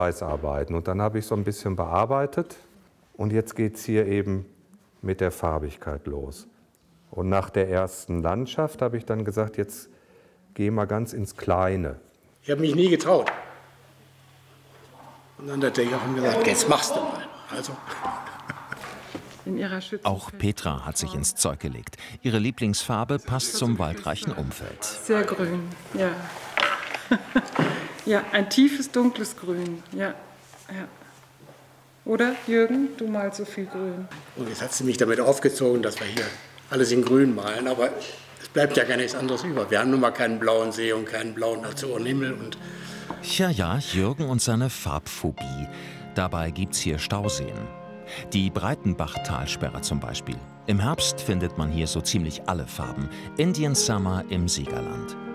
Weißarbeiten. Und dann habe ich so ein bisschen bearbeitet und jetzt geht es hier eben mit der Farbigkeit los. Und nach der ersten Landschaft habe ich dann gesagt, jetzt geh mal ganz ins Kleine. Ich habe mich nie getraut. Und dann hat der Jochen gesagt, jetzt machst du mal. Also. Auch Petra hat sich ins Zeug gelegt. Ihre Lieblingsfarbe passt zum waldreichen Umfeld. Sehr grün, ja. Ja, ein tiefes, dunkles Grün, ja. Ja. Oder, Jürgen, du malst so viel Grün. Und jetzt hat sie mich damit aufgezogen, dass wir hier alles in Grün malen. Aber es bleibt ja gar nichts anderes über. Wir haben nun mal keinen blauen See und keinen blauen Azurenhimmel. Ja, Jürgen und seine Farbphobie. Dabei gibt's hier Stauseen. Die Breitenbach-Talsperre zum Beispiel. Im Herbst findet man hier so ziemlich alle Farben. Indian Summer im Siegerland.